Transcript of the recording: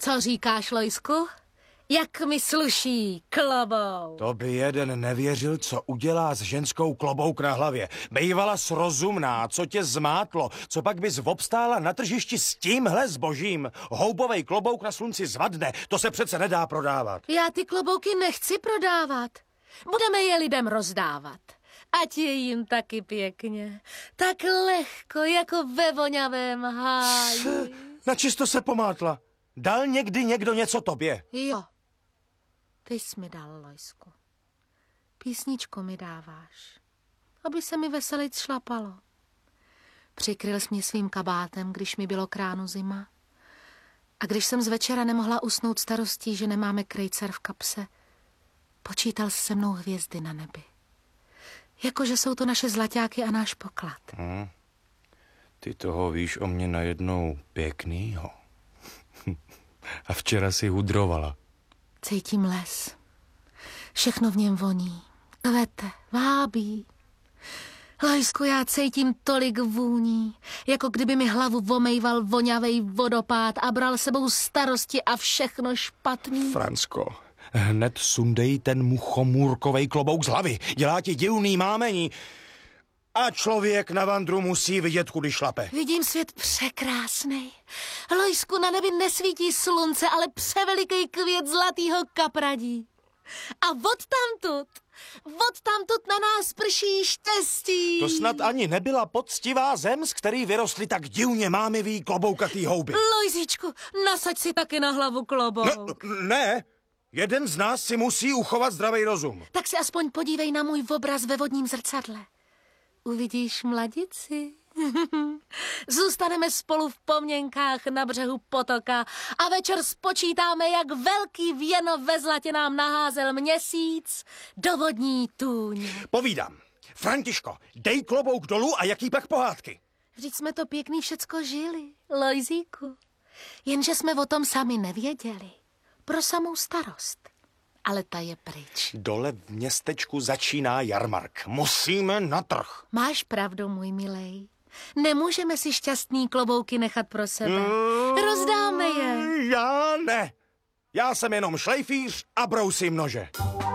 Co říkáš, Lojsku? Jak mi sluší klobouk? To by jeden nevěřil, co udělá s ženskou klobouk na hlavě. Bejvala rozumná, co tě zmátlo, co pak bys obstála na tržišti s tímhle zbožím. Houbovej klobouk na slunci zvadne, to se přece nedá prodávat. Já ty klobouky nechci prodávat. Budeme je lidem rozdávat. Ať je jim taky pěkně. Tak lehko, jako ve vonavém háji. Načisto se pomátla. Dal někdy někdo něco tobě? Jo. Ty jsi mi dal, Lojsku. Písničku mi dáváš, aby se mi veselic šlapalo. Přikryl jsi mě svým kabátem, když mi bylo k ránu zima. A když jsem z večera nemohla usnout starostí, že nemáme krejcar v kapse, počítal jsi se mnou hvězdy na nebi. Jakože jsou to naše zlaťáky a náš poklad. Ty toho víš o mě najednou pěknýho. A včera si hudrovala. Cítím les. Všechno v něm voní. Kvete, vábí. Lojsku, já cítím tolik vůní, jako kdyby mi hlavu omejval vonavej vodopád a bral sebou starosti a všechno špatný. Fransko, hned sundej ten muchomůrkovej klobouk z hlavy. Dělá ti divný mámení. A člověk na vandru musí vidět, kudy šlape. Vidím svět překrásnej. Lojsku, na nebi nesvítí slunce, ale převeliký květ zlatýho kapradí. A odtamtud na nás prší štěstí. To snad ani nebyla poctivá zem, z který vyrostly tak divně mámivý kloboukatý houby. Lojzičku, nasaď si taky na hlavu klobouk. Ne, jeden z nás si musí uchovat zdravý rozum. Tak si aspoň podívej na můj obraz ve vodním zrcadle. Uvidíš mladici. Zůstaneme spolu v pomněnkách na břehu potoka a večer spočítáme, jak velký věno ve zlatě nám naházel měsíc do vodní tůně. Povídám. Františko, dej klobouk dolů a jaký pak pohádky? Vždyť jsme to pěkný všecko žili, Lojzíku. Jenže jsme o tom sami nevěděli. Pro samou starost. Ale ta je pryč. Dole v městečku začíná jarmark. Musíme na trh. Máš pravdu, můj milej. Nemůžeme si šťastný klobouky nechat pro sebe. Rozdáme je. Já ne. Já jsem jenom šlejfíř a brousím nože.